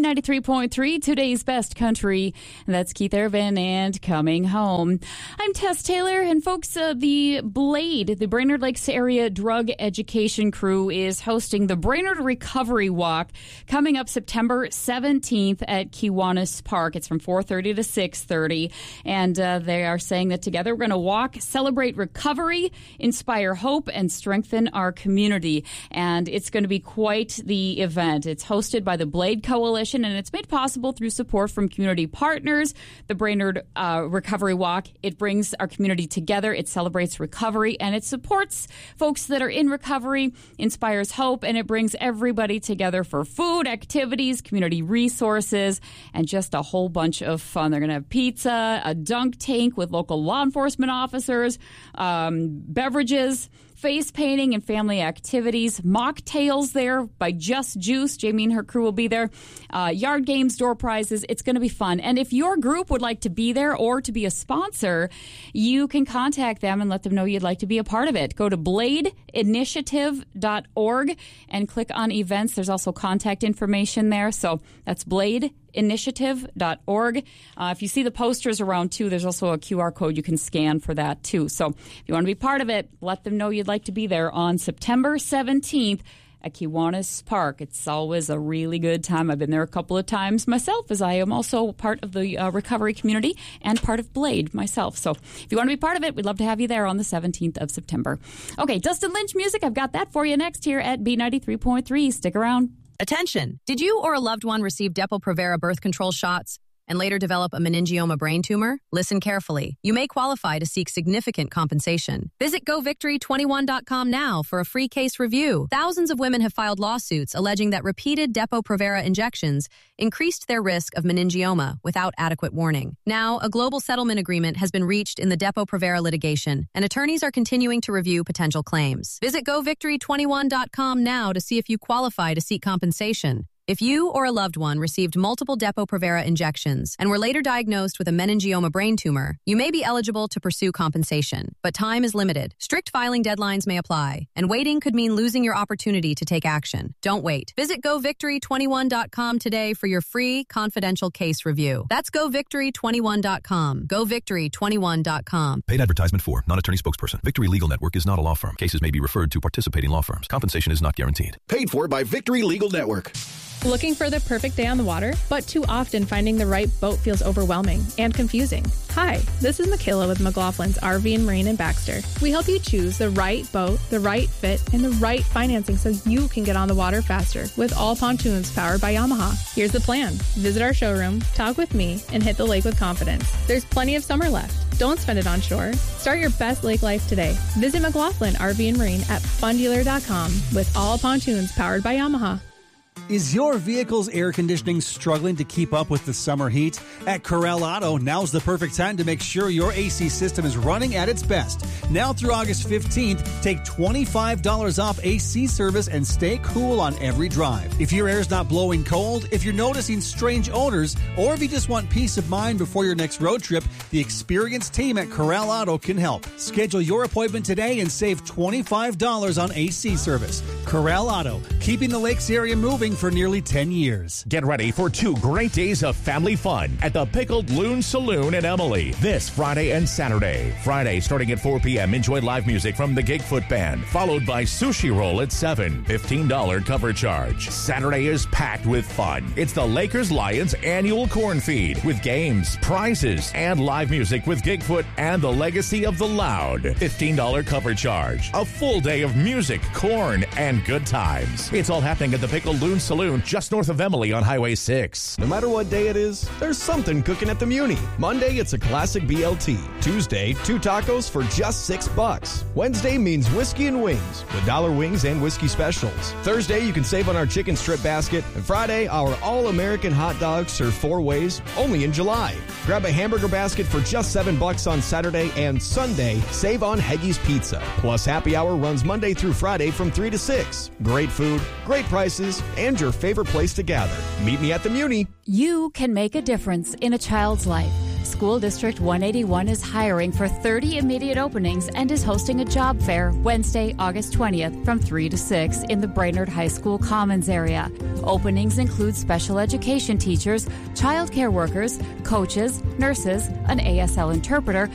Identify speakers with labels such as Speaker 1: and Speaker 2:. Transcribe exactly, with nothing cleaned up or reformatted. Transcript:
Speaker 1: ninety-three point three, today's best country. That's Keith Urban and Coming Home. I'm Tess Taylor, and folks, uh, the Blade, the Brainerd Lakes Area Drug Education Crew, is hosting the Brainerd Recovery Walk coming up September seventeenth at Kiwanis Park. It's from four thirty to six thirty, and uh, they are saying that together we're going to walk, celebrate recovery, inspire hope, and strengthen our community. And it's going to be quite the event. It's hosted by the Blade Coalition, and it's made possible through support from community partners. The Brainerd uh, Recovery Walk, it brings our community together, it celebrates recovery, and it supports folks that are in recovery, inspires hope, and it brings everybody together for food, activities, community resources, and just a whole bunch of fun. They're going to have pizza, a dunk tank with local law enforcement officers, um, beverages, face painting and family activities, mocktails there by Just Juice. Jamie and her crew will be there. Uh, yard games, door prizes. It's going to be fun. And if your group would like to be there or to be a sponsor, you can contact them and let them know you'd like to be a part of it. Go to blade initiative dot org and click on events. There's also contact information there. So that's blade initiative dot org. Uh, if you see the posters around, too, there's also a Q R code you can scan for that, too. So if you want to be part of it, let them know you'd like to be there on September seventeenth at Kiwanis Park. It's always a really good time. I've been there a couple of times myself, as I am also part of the uh, recovery community and part of Blade myself. So if you want to be part of it, we'd love to have you there on the seventeenth of September. Okay, Dustin Lynch music. I've got that for you next here at B ninety-three point three. Stick around.
Speaker 2: Attention! Did you or a loved one receive Depo-Provera birth control shots and later develop a meningioma brain tumor? Listen carefully. You may qualify to seek significant compensation. Visit go victory twenty-one dot com now for a free case review. Thousands of women have filed lawsuits alleging that repeated Depo-Provera injections increased their risk of meningioma without adequate warning. Now, a global settlement agreement has been reached in the Depo-Provera litigation, and attorneys are continuing to review potential claims. Visit go victory twenty-one dot com now to see if you qualify to seek compensation. If you or a loved one received multiple Depo-Provera injections and were later diagnosed with a meningioma brain tumor, you may be eligible to pursue compensation. But time is limited. Strict filing deadlines may apply, and waiting could mean losing your opportunity to take action. Don't wait. Visit go victory twenty-one dot com today for your free, confidential case review. That's go victory twenty-one dot com. go victory twenty-one dot com.
Speaker 3: Paid advertisement for, non-attorney spokesperson. Victory Legal Network is not a law firm. Cases may be referred to participating law firms. Compensation is not guaranteed.
Speaker 4: Paid for by Victory Legal Network.
Speaker 5: Looking for the perfect day on the water, but too often finding the right boat feels overwhelming and confusing? Hi, this is Michaela with McLaughlin's R V and Marine in Baxter. We help you choose the right boat, the right fit, and the right financing so you can get on the water faster with all pontoons powered by Yamaha. Here's the plan. Visit our showroom, talk with me, and hit the lake with confidence. There's plenty of summer left. Don't spend it on shore. Start your best lake life today. Visit McLaughlin R V and Marine at fun dealer dot com with all pontoons powered by Yamaha.
Speaker 6: Is your vehicle's air conditioning struggling to keep up with the summer heat? At Corel Auto, now's the perfect time to make sure your A C system is running at its best. Now through August fifteenth, take twenty-five dollars off A C service and stay cool on every drive. If your air's not blowing cold, if you're noticing strange odors, or if you just want peace of mind before your next road trip, the experienced team at Corel Auto can help. Schedule your appointment today and save twenty-five dollars on A C service. Corel Auto, keeping the Lakes area moving for nearly ten years.
Speaker 7: Get ready for two great days of family fun at the Pickled Loon Saloon in Emily this Friday and Saturday. Friday, starting at four p.m., enjoy live music from the Gigfoot Band, followed by Sushi Roll at seven, fifteen dollars cover charge. Saturday is packed with fun. It's the Lakers Lions annual corn feed with games, prizes, and live music with Gigfoot and the Legacy of the Loud. fifteen dollars cover charge. A full day of music, corn, and good times. It's all happening at the Pickled Loon Saloon just north of Emily on Highway six.
Speaker 8: No matter what day it is, there's something cooking at the Muni. Monday, it's a classic B L T. Tuesday, two tacos for just six bucks. Wednesday means whiskey and wings with dollar wings and whiskey specials. Thursday, you can save on our chicken strip basket. And Friday, our all-American hot dogs served four ways, only in July. Grab a hamburger basket for just seven bucks on Saturday, and Sunday, save on Heggy's Pizza. Plus, happy hour runs Monday through Friday from three to six. Great food, great prices, and your favorite place to gather. Meet me at the Muni.
Speaker 1: You can make a difference in a child's life. School District one eighty-one is hiring for thirty immediate openings and is hosting a job fair Wednesday, August twentieth from three to six in the Brainerd High School Commons area. Openings include special education teachers, child care workers, coaches, nurses, an A S L interpreter,